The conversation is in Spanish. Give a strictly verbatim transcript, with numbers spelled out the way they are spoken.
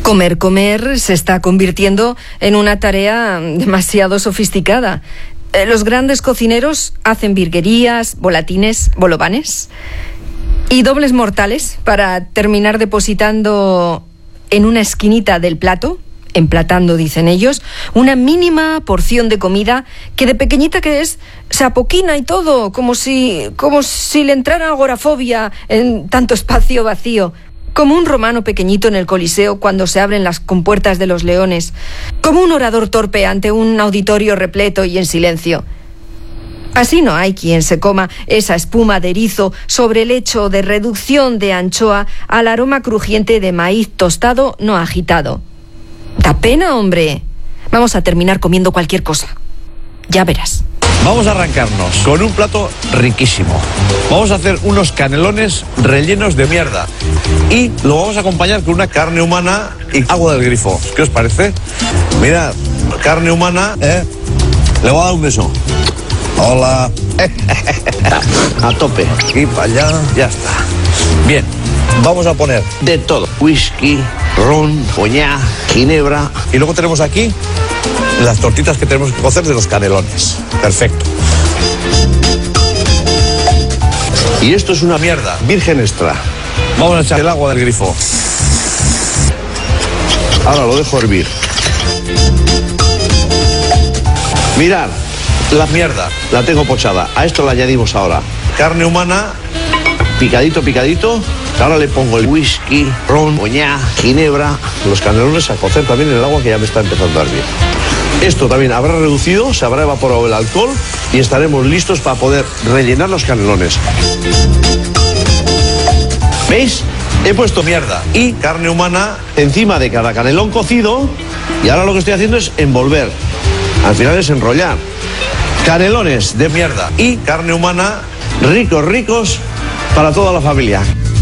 Comer, comer se está convirtiendo en una tarea demasiado sofisticada. Los grandes cocineros hacen virguerías, volatines, bolovanes y dobles mortales para terminar depositando en una esquinita del plato, emplatando, dicen ellos, una mínima porción de comida que de pequeñita que es, se apoquina y todo, como si, como si le entrara agorafobia en tanto espacio vacío. Como un romano pequeñito en el Coliseo cuando se abren las compuertas de los leones. Como un orador torpe ante un auditorio repleto y en silencio. Así no hay quien se coma esa espuma de erizo sobre el hecho de reducción de anchoa al aroma crujiente de maíz tostado no agitado. Da pena, hombre. Vamos a terminar comiendo cualquier cosa. Ya verás. Vamos a arrancarnos con un plato riquísimo. Vamos a hacer unos canelones rellenos de mierda. Y lo vamos a acompañar con una carne humana y agua del grifo. ¿Qué os parece? Mirad, carne humana, ¿eh? Le voy a dar un beso. Hola. A tope. Aquí para allá, ya está. Bien, vamos a poner de todo. Whisky, ron, coñac, ginebra. Y luego tenemos aquí las tortitas que tenemos que cocer de los canelones. Perfecto. Y esto es una mierda, virgen extra. Vamos a echar el agua del grifo. Ahora lo dejo hervir. Mirad, la mierda la tengo pochada. A esto le añadimos ahora carne humana, picadito, picadito. Ahora le pongo el whisky, ron, coñac, ginebra, los canelones a cocer también en el agua que ya me está empezando a hervir. Esto también habrá reducido, se habrá evaporado el alcohol y estaremos listos para poder rellenar los canelones. ¿Veis? He puesto mierda y carne humana encima de cada canelón cocido y ahora lo que estoy haciendo es envolver. Al final es enrollar. Canelones de mierda y carne humana ricos, ricos para toda la familia.